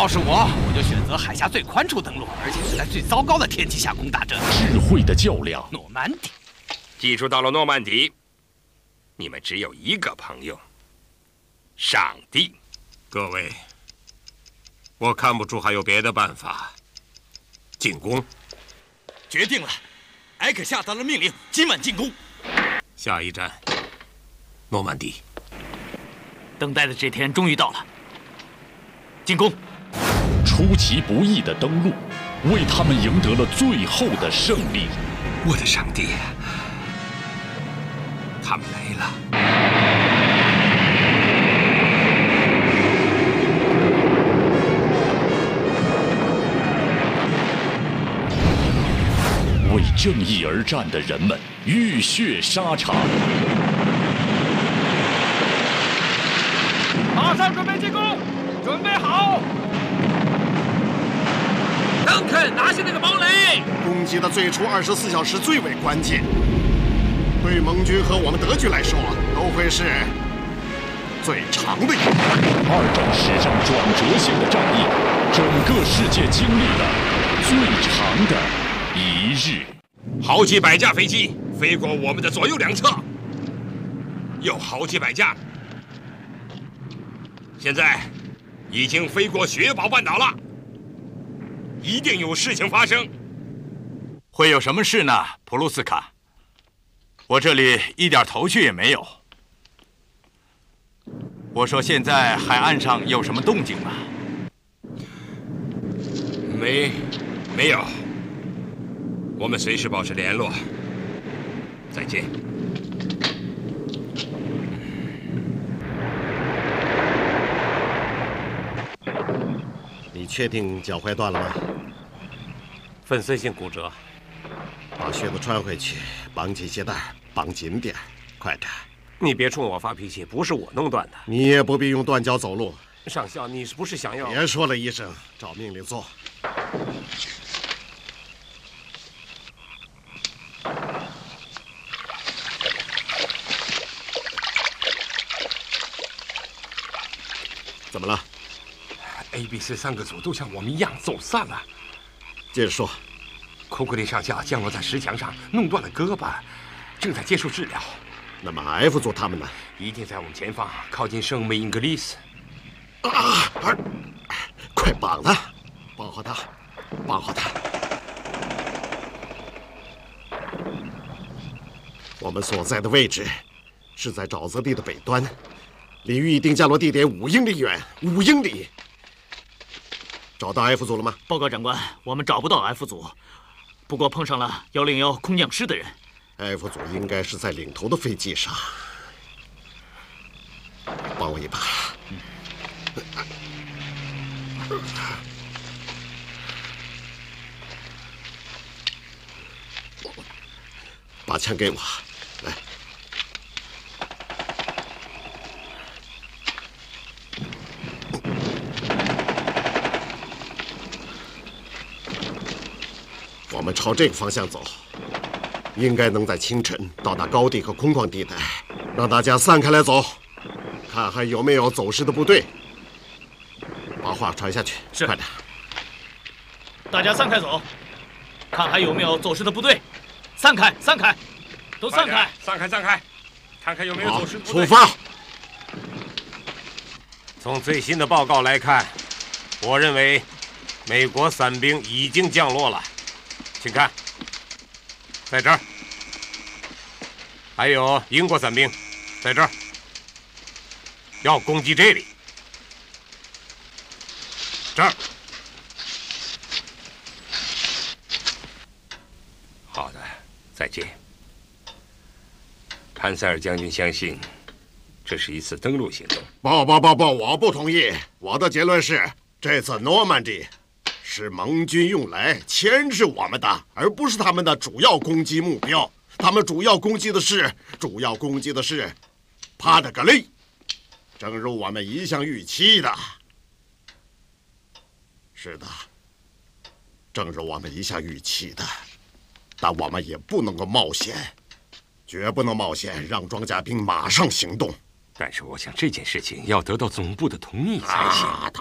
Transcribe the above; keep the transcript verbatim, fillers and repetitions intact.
要是我，我就选择海峡最宽处登陆，而且是在最糟糕的天气下攻打这里。 智慧的较量， 诺曼底。 记住，到了诺曼底，你们只有一个朋友——上帝。 各位，我看不出还有别的办法。进攻。 决定了，埃克下达了命令，今晚进攻。 下一站，诺曼底。 等待的这天终于到了。进攻！ 出其不意的登陆，为他们赢得了最后的胜利。 我的上帝，他们来了！ 为正义而战的人们浴血沙场。 马上准备进攻！准备好！ 邓肯，拿下那个堡垒！ 攻击的最初二十四小时最为关键，对盟军和我们德军来说，都会是最长的一段。 二战史上转折性的战役，整个世界经历了最长的一日。 好几百架飞机飞过我们的左右两侧，有好几百架。现在已经飞过雪堡半岛了，一定有事情发生。 会有什么事呢，普鲁斯卡？我这里一点头绪也没有。我说现在海岸上有什么动静吗？ 没，没有。我们随时保持联络。再见。 你确定脚踝断了吗？ 粉碎性骨折。 把靴子穿回去，绑紧鞋带，绑紧点，快点！ 你别冲我发脾气，不是我弄断的。 你也不必用断脚走路。 上校，你是不是想要？ 别说了，医生，照命令做。怎么了 ？A、B、C 三个组都像我们一样走散了。 接着说。 库克利上校降落在石墙上，弄断了胳膊，正在接受治疗。 那么 F 组他们呢？ 一定在我们前方，靠近圣梅英格利斯。 啊！快绑他，绑好他，绑好他。我们所在的位置是在沼泽地的北端，离预定降落地点五英里远，五英里。找到 F 组了吗？ 报告长官，我们找不到 F 组，不过碰上了幺零幺空降师的人。 F 组应该是在领头的飞机上，帮我一把。嗯把枪给我，来。我们朝这个方向走，应该能在清晨到达高地和空旷地带，让大家散开来走，看还有没有走失的部队。把话传下去， 是， 快点！ 大家散开走，看还有没有走失的部队。散开，散开，都散开， 散开，散开，看看有没有走失的部队。 出发！ 从最新的报告来看，我认为美国伞兵已经降落了。请看，在这儿，还有英国伞兵，在这儿，要攻击这里，这儿。 好的，再见。潘塞尔将军相信，这是一次登陆行动。 不不不不，我不同意。我的结论是，这次诺曼底是盟军用来牵制我们的，而不是他们的主要攻击目标。他们主要攻击的是，主要攻击的是帕德格利，正如我们一向预期的。是的，正如我们一向预期的。但我们也不能够冒险，绝不能冒险让装甲兵马上行动。 但是我想这件事情要得到总部的同意才行。 啊，他